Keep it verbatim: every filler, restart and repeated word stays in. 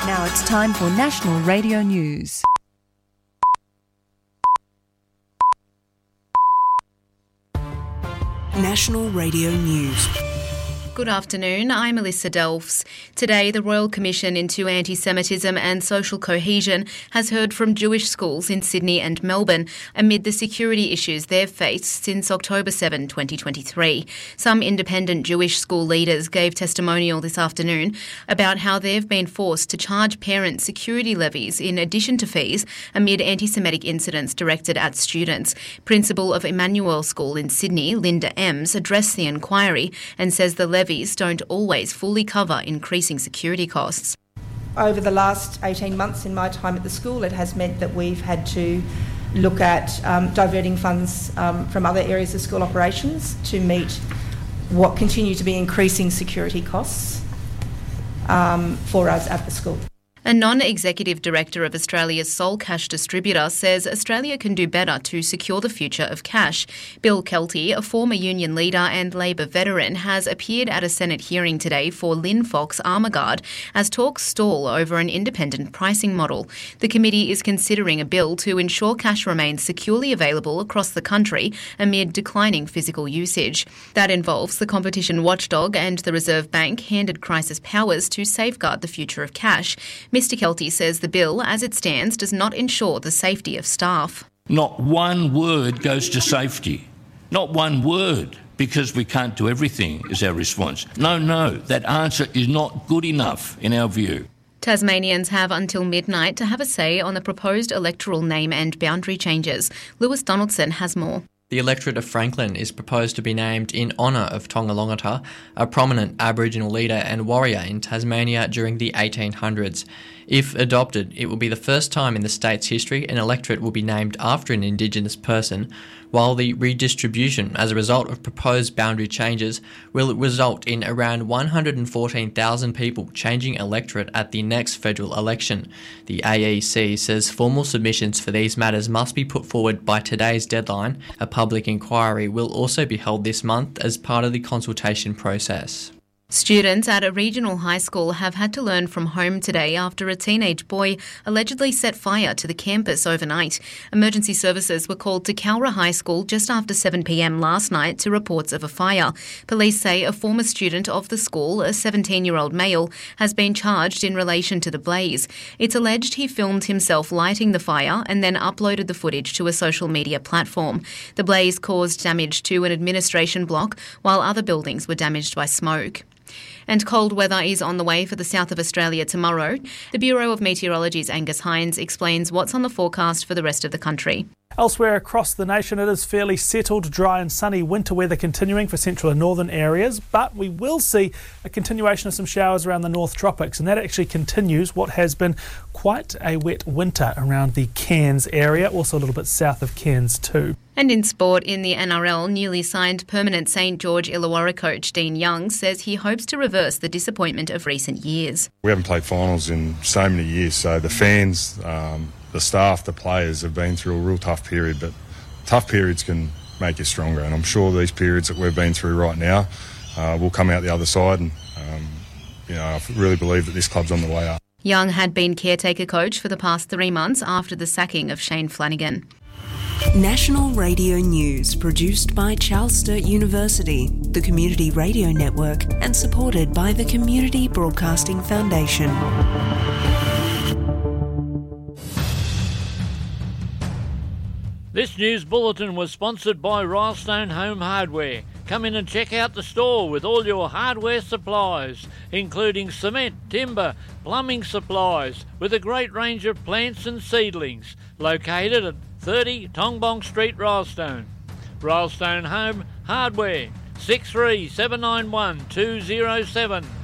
Now it's time for National Radio News. National Radio News. Good afternoon, I'm Alyssa Delfs. Today, the Royal Commission into Anti-Semitism and Social Cohesion has heard from Jewish schools in Sydney and Melbourne amid the security issues they've faced since October seventh, twenty twenty-three. Some independent Jewish school leaders gave testimonial this afternoon about how they've been forced to charge parents security levies in addition to fees amid anti-Semitic incidents directed at students. Principal of Emmanuel School in Sydney, Linda Ems, addressed the inquiry and says the levies don't always fully cover increasing security costs. Over the last eighteen months in my time at the school, it has meant that we've had to look at um, diverting funds um, from other areas of school operations to meet what continue to be increasing security costs um, for us at the school. A non-executive director of Australia's sole cash distributor says Australia can do better to secure the future of cash. Bill Kelty, a former union leader and Labor veteran, has appeared at a Senate hearing today for Linfox Armaguard as talks stall over an independent pricing model. The committee is considering a bill to ensure cash remains securely available across the country amid declining physical usage. That involves the competition watchdog and the Reserve Bank handed crisis powers to safeguard the future of cash. Mister Kelty says the bill, as it stands, does not ensure the safety of staff. Not one word goes to safety. Not one word, because we can't do everything, is our response. No, no, that answer is not good enough in our view. Tasmanians have until midnight to have a say on the proposed electoral name and boundary changes. Lewis Donaldson has more. The electorate of Franklin is proposed to be named in honour of Tonga Longata, a prominent Aboriginal leader and warrior in Tasmania during the eighteen hundreds. If adopted, it will be the first time in the state's history an electorate will be named after an Indigenous person, while the redistribution as a result of proposed boundary changes will result in around one hundred fourteen thousand people changing electorate at the next federal election. The A E C says formal submissions for these matters must be put forward by today's deadline. A public inquiry will also be held this month as part of the consultation process. Students at a regional high school have had to learn from home today after a teenage boy allegedly set fire to the campus overnight. Emergency services were called to Cowra High School just after seven p m last night to reports of a fire. Police say a former student of the school, a seventeen-year-old male, has been charged in relation to the blaze. It's alleged he filmed himself lighting the fire and then uploaded the footage to a social media platform. The blaze caused damage to an administration block, while other buildings were damaged by smoke. And cold weather is on the way for the south of Australia tomorrow. The Bureau of Meteorology's Angus Hines explains what's on the forecast for the rest of the country. Elsewhere across the nation, it is fairly settled, dry and sunny winter weather continuing for central and northern areas, but we will see a continuation of some showers around the North Tropics, and that actually continues what has been quite a wet winter around the Cairns area, also a little bit south of Cairns too. And in sport, in the N R L, newly signed permanent St George Illawarra coach Dean Young says he hopes to reverse the disappointment of recent years. We haven't played finals in so many years, so the fans, um, the staff, the players have been through a real tough period, but tough periods can make you stronger, and I'm sure these periods that we've been through right now uh, will come out the other side, and um, you know, I really believe that this club's on the way up. Young had been caretaker coach for the past three months after the sacking of Shane Flanagan. National Radio News, produced by Charles Sturt University, the Community Radio Network, and supported by the Community Broadcasting Foundation. This news bulletin was sponsored by Rylestone Home Hardware. Come in and check out the store with all your hardware supplies, including cement, timber, plumbing supplies, with a great range of plants and seedlings. Located at thirty Tongbong Street, Rylestone. Rylestone Home Hardware, six three seven nine one two zero seven.